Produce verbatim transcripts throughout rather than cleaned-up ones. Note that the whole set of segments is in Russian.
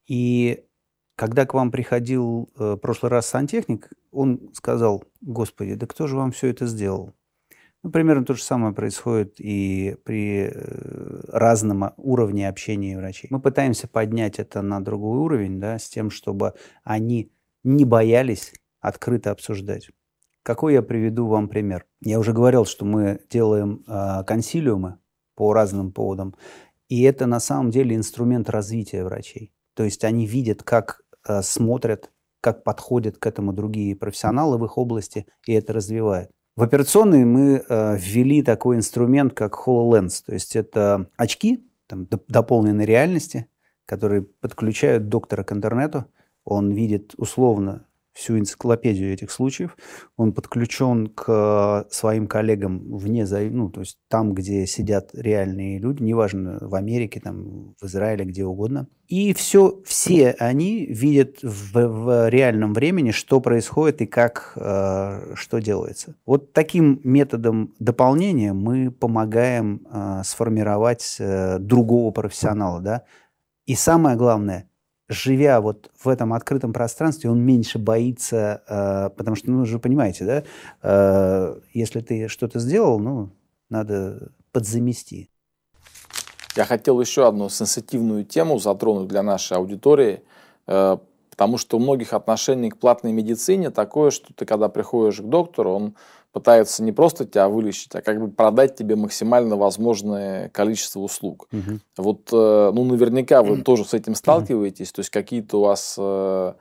И когда к вам приходил э, прошлый раз сантехник, он сказал: «Господи, да кто же вам все это сделал?» Ну, примерно то же самое происходит и при э, разном о- уровне общения врачей. Мы пытаемся поднять это на другой уровень, да, с тем, чтобы они не боялись открыто обсуждать. Какой я приведу вам пример? Я уже говорил, что мы делаем а, консилиумы по разным поводам, и это на самом деле инструмент развития врачей. То есть они видят, как а, смотрят, как подходят к этому другие профессионалы в их области, и это развивает. В операционной мы э, ввели такой инструмент, как HoloLens. То есть это очки там, доп- дополненной реальности, которые подключают доктора к интернету. Он видит условно всю энциклопедию этих случаев. Он подключен к своим коллегам вне, зави- ну, то есть там, где сидят реальные люди, неважно, в Америке, там, в Израиле, где угодно. И все, все они видят в, в реальном времени, что происходит и как, э, что делается. Вот таким методом дополнения мы помогаем э, сформировать э, другого профессионала, да. И самое главное, живя вот в этом открытом пространстве, он меньше боится, э, потому что, ну, вы же понимаете, да, э, если ты что-то сделал, ну, надо подзамести. Я хотел еще одну сенситивную тему затронуть для нашей аудитории, э, потому что у многих отношение к платной медицине такое, что ты, когда приходишь к доктору, он пытается не просто тебя вылечить, а как бы продать тебе максимально возможное количество услуг. Мгм. Вот, э, ну, наверняка вы тоже с этим сталкиваетесь, то есть какие-то у вас э,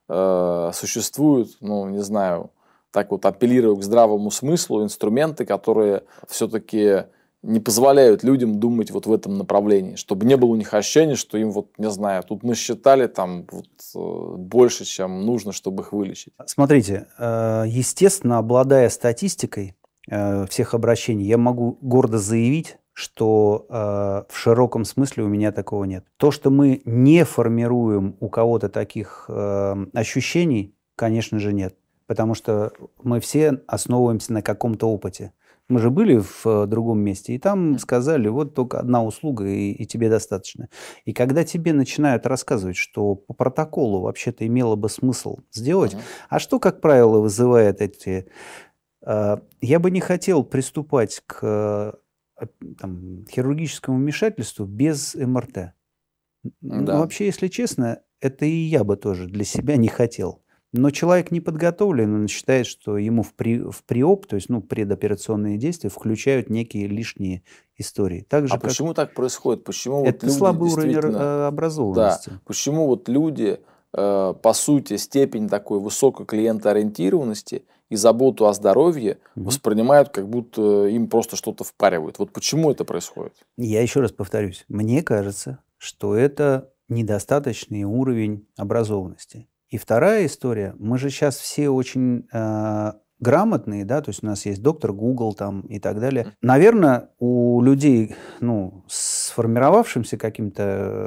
э, существуют, ну, не знаю, так вот апеллирую к здравому смыслу, инструменты, которые все-таки не позволяют людям думать вот в этом направлении, чтобы не было у них ощущения, что им вот, не знаю, тут насчитали там вот, э, больше, чем нужно, чтобы их вылечить. Смотрите, э, естественно, обладая статистикой э, всех обращений, я могу гордо заявить, что э, в широком смысле у меня такого нет. То, что мы не формируем у кого-то таких э, ощущений, конечно же, нет. Потому что мы все основываемся на каком-то опыте. Мы же были в э, другом месте, и там сказали, вот только одна услуга, и, и тебе достаточно. И когда тебе начинают рассказывать, что по протоколу вообще-то имело бы смысл сделать, Мгм. а что, как правило, вызывает эти... э, Я бы не хотел приступать к э, там, хирургическому вмешательству без эм эр тэ. Ну, Да. вообще, если честно, это и я бы тоже для себя не хотел. Но человек не подготовлен, он считает, что ему в, при, в приоп, то есть ну, предоперационные действия, включают некие лишние истории. Так А же, как почему так происходит? Почему вот это люди слабый уровень р- действительно, э, да, образованности. почему вот люди, э, по сути, степень такой высокой клиентоориентированности и заботу о здоровье Мгм. воспринимают, как будто им просто что-то впаривают? Вот почему это происходит? Я еще раз повторюсь, мне кажется, что это недостаточный уровень образованности. И вторая история, мы же сейчас все очень э, грамотные, да, то есть у нас есть доктор Google там и так далее. Наверное, у людей, ну, с сформировавшимся каким-то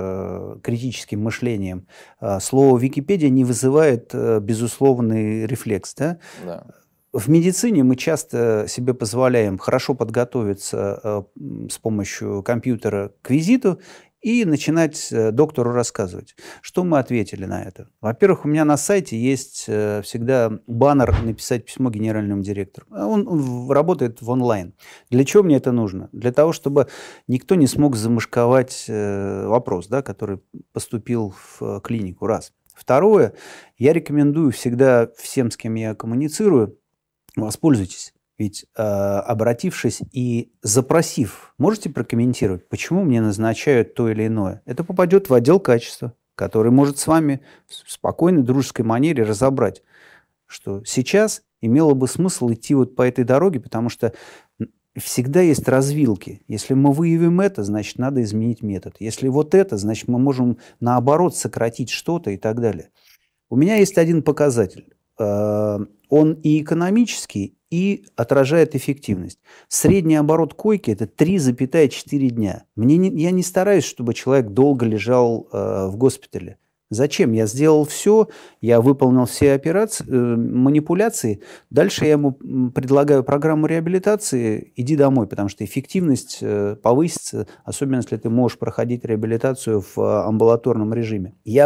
э, критическим мышлением, э, слово Википедия не вызывает э, безусловный рефлекс, да. Да. В медицине мы часто себе позволяем хорошо подготовиться э, м, с помощью компьютера к визиту и начинать э, доктору рассказывать. Что мы ответили на это? Во-первых, у меня на сайте есть э, всегда баннер «Написать письмо генеральному директору». А Он, он в- работает в онлайн. Для чего мне это нужно? Для того, чтобы никто не смог замышковать э, вопрос, да, который поступил в э, клинику. Раз. Второе, я рекомендую всегда всем, с кем я коммуницирую, воспользуйтесь. Ведь э, обратившись и запросив, можете прокомментировать, почему мне назначают то или иное? Это попадет в отдел качества, который может с вами в спокойной, дружеской манере разобрать, что сейчас имело бы смысл идти вот по этой дороге, потому что м, всегда есть развилки. Если мы выявим это, значит, надо изменить метод. Если вот это, значит, мы можем наоборот сократить что-то и так далее. У меня есть один показатель. Э, Он и экономический, и отражает эффективность. Средний оборот койки – это три целых четыре дня. Мне не, я не стараюсь, чтобы человек долго лежал э, в госпитале. Зачем? Я сделал все, я выполнил все операции, э, манипуляции. Дальше я ему м, предлагаю программу реабилитации. Иди домой, потому что эффективность э, повысится, особенно если ты можешь проходить реабилитацию в э, амбулаторном режиме. Я